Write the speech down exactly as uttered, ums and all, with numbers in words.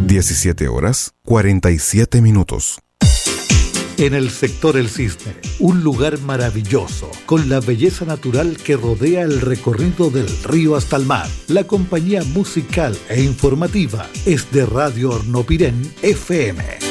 diecisiete horas cuarenta y siete minutos. En el sector El Cisne, un lugar maravilloso, con la belleza natural que rodea el recorrido del río hasta el mar. La compañía musical e informativa es de Radio Hornopirén F M.